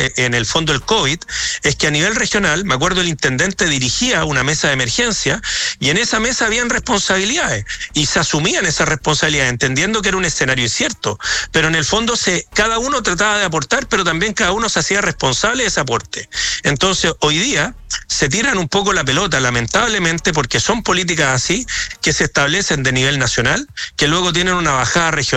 en el fondo el COVID, es que a nivel regional, me acuerdo el intendente dirigía una mesa de emergencia y en esa mesa habían responsabilidades y se asumían esas responsabilidades, entendiendo que era un escenario incierto, pero en el fondo cada uno trataba de aportar, pero también cada uno se hacía responsable de ese aporte. Entonces, hoy día se tiran un poco la pelota, lamentablemente, porque son políticas así que se establecen de nivel nacional, que luego tienen una bajada regional